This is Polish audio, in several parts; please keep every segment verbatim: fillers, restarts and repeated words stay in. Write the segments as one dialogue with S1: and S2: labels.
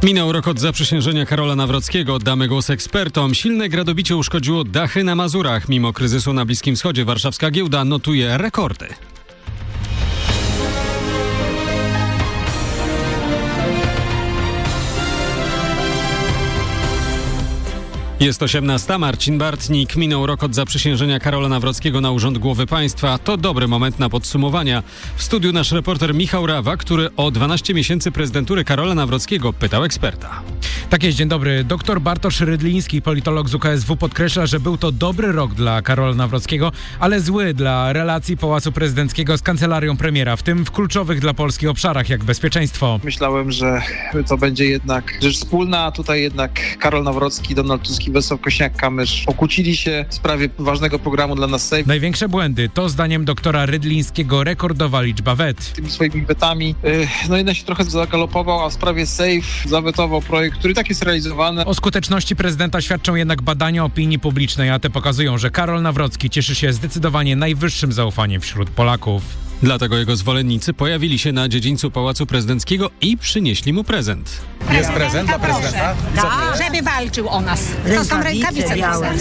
S1: Minął rok od zaprzysiężenia Karola Nawrockiego. Oddamy głos ekspertom. Silne gradobicie uszkodziło dachy na Mazurach. Mimo kryzysu na Bliskim Wschodzie warszawska giełda notuje rekordy. Jest osiemnasta. Marcin Bartnik. Minął rok od zaprzysiężenia Karola Nawrockiego na urząd głowy państwa. To dobry moment na podsumowania. W studiu nasz reporter Michał Rawa, który o dwanaście miesięcy prezydentury Karola Nawrockiego pytał eksperta.
S2: Tak jest, dzień dobry. Doktor Bartosz Rydliński, politolog z U K S W, podkreśla, że był to dobry rok dla Karola Nawrockiego, ale zły dla relacji Pałacu Prezydenckiego z kancelarią premiera, w tym w kluczowych dla Polski obszarach jak bezpieczeństwo.
S3: Myślałem, że to będzie jednak rzecz wspólna, a tutaj jednak Karol Nawrocki, Donald Tusk i Władysław Kosiniak-Kamysz pokłócili się w sprawie ważnego programu dla nas Safe.
S2: Największe błędy to zdaniem doktora Rydlińskiego rekordowa liczba wet.
S3: Tymi swoimi wetami, yy, no jednak się trochę zagalopował, a w sprawie Safe zawetował projekt, który i tak jest realizowany.
S2: O skuteczności prezydenta świadczą jednak badania opinii publicznej, a te pokazują, że Karol Nawrocki cieszy się zdecydowanie najwyższym zaufaniem wśród Polaków.
S1: Dlatego jego zwolennicy pojawili się na dziedzińcu Pałacu Prezydenckiego i przynieśli mu prezent.
S2: Jest prezent dla prezydenta?
S4: Da, żeby walczył o nas. To są rękawice białe.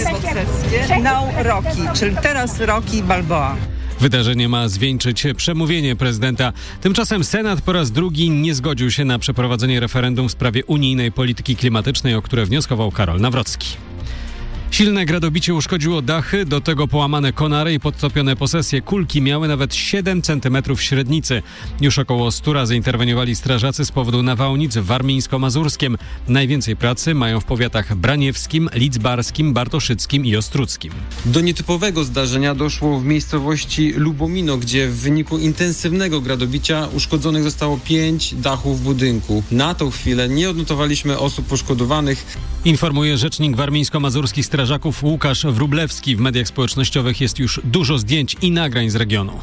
S5: No, Rocky, czyli teraz Rocky Balboa.
S1: Wydarzenie ma zwieńczyć przemówienie prezydenta. Tymczasem Senat po raz drugi nie zgodził się na przeprowadzenie referendum w sprawie unijnej polityki klimatycznej, o które wnioskował Karol Nawrocki. Silne gradobicie uszkodziło dachy, do tego połamane konary i podtopione posesje. Kulki miały nawet siedem centymetrów średnicy. Już około stu razy interweniowali strażacy z powodu nawałnic w Warmińsko-Mazurskiem. Najwięcej pracy mają w powiatach braniewskim, lidzbarskim, bartoszyckim i ostruckim.
S6: Do nietypowego zdarzenia doszło w miejscowości Lubomino, gdzie w wyniku intensywnego gradobicia uszkodzonych zostało pięć dachów budynku. Na tą chwilę nie odnotowaliśmy osób poszkodowanych.
S1: Informuje rzecznik warmińsko-mazurskich strażaków Łukasz Wróblewski. W mediach społecznościowych jest już dużo zdjęć i nagrań z regionu.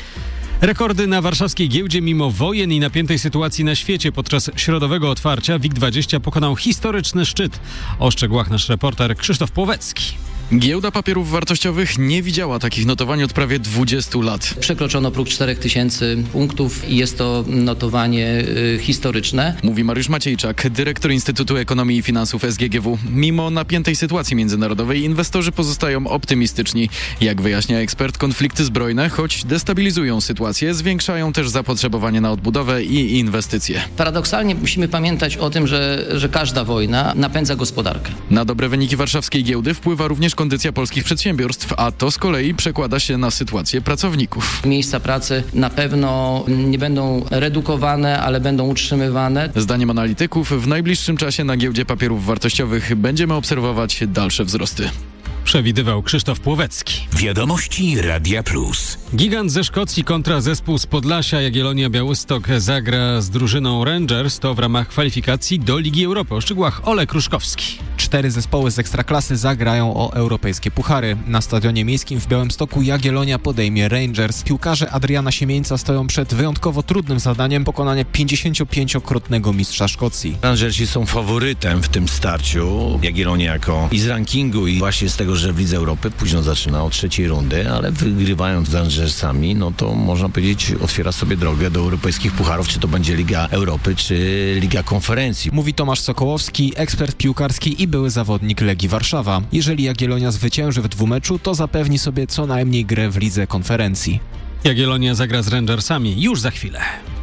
S1: Rekordy na warszawskiej giełdzie mimo wojen i napiętej sytuacji na świecie. Podczas środowego otwarcia WIG dwadzieścia pokonał historyczny szczyt. O szczegółach nasz reporter Krzysztof Płowecki.
S7: Giełda papierów wartościowych nie widziała takich notowań od prawie dwudziestu lat.
S8: Przekroczono próg czterech tysięcy punktów i jest to notowanie y, historyczne.
S7: Mówi Mariusz Maciejczak, dyrektor Instytutu Ekonomii i Finansów S G G W. Mimo napiętej sytuacji międzynarodowej inwestorzy pozostają optymistyczni. Jak wyjaśnia ekspert, konflikty zbrojne, choć destabilizują sytuację, zwiększają też zapotrzebowanie na odbudowę i inwestycje.
S8: Paradoksalnie musimy pamiętać o tym, że, że każda wojna napędza gospodarkę.
S7: Na dobre wyniki warszawskiej giełdy wpływa również kondycja polskich przedsiębiorstw, a to z kolei przekłada się na sytuację pracowników.
S8: Miejsca pracy na pewno nie będą redukowane, ale będą utrzymywane.
S7: Zdaniem analityków w najbliższym czasie na giełdzie papierów wartościowych będziemy obserwować dalsze wzrosty.
S1: Przewidywał Krzysztof Płowecki.
S9: Wiadomości Radia Plus.
S1: Gigant ze Szkocji kontra zespół z Podlasia. Jagiellonia Białystok zagra z drużyną Rangers. To w ramach kwalifikacji do Ligi Europy. O szczegółach Olek Ruszkowski.
S10: Cztery zespoły z Ekstraklasy zagrają o europejskie puchary. Na stadionie miejskim w Białymstoku Jagiellonia podejmie Rangers. Piłkarze Adriana Siemieńca stoją przed wyjątkowo trudnym zadaniem pokonania pięćdziesięciopięciokrotnego mistrza Szkocji.
S9: Rangersi są faworytem w tym starciu. Jagiellonia jako i z rankingu, i właśnie z tego, że w Lidze Europy późno zaczyna od trzeciej rundy, ale wygrywając z Rangersami, no to można powiedzieć otwiera sobie drogę do europejskich pucharów, czy to będzie Liga Europy, czy Liga Konferencji.
S10: Mówi Tomasz Sokołowski, ekspert piłkarski i były zawodnik Legii Warszawa. Jeżeli Jagiellonia zwycięży w dwumeczu, to zapewni sobie co najmniej grę w Lidze Konferencji.
S1: Jagiellonia zagra z Rangersami już za chwilę.